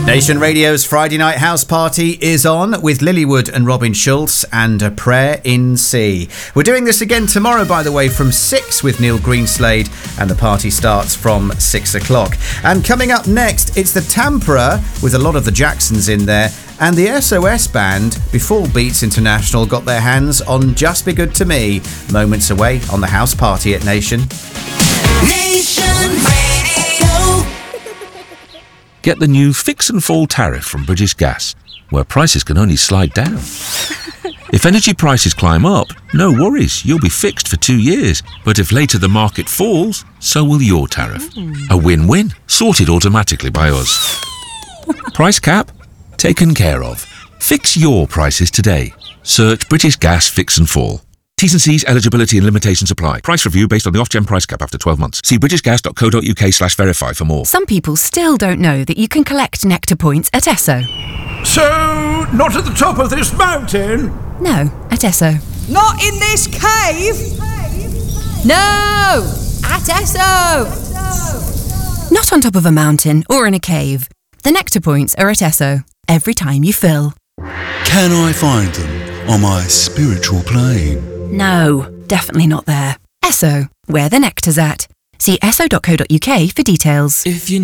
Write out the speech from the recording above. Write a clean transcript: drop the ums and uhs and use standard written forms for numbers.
Nation Radio's Friday Night House Party is on with Lilywood and Robin Schulz and A Prayer in C. We're doing this again tomorrow, by the way, from 6 with Neil Greenslade, and the party starts from 6 o'clock. And coming up next, it's the Tampere with a lot of the Jacksons in there, and the SOS Band, before Beats International got their hands on Just Be Good to Me, moments away on the House Party at Nation. Nation Radio. Get the new Fix and Fall tariff from British Gas, where prices can only slide down. If energy prices climb up, no worries, you'll be fixed for 2 years. But if later the market falls, so will your tariff. A win-win, sorted automatically by us. Price cap? Taken care of. Fix your prices today. Search British Gas Fix and Fall. T's and C's, eligibility and limitations apply. Price review based on the Ofgem price cap after 12 months. See britishgas.co.uk/verify for more. Some people still don't know that you can collect Nectar points at Esso. So, not at the top of this mountain? No, at Esso. Not in this cave? No! At Esso! Not on top of a mountain or in a cave. The Nectar points are at Esso. Every time you fill. Can I find them on my spiritual plane? No, definitely not there. Esso, where the nectar's at. See esso.co.uk for details. If you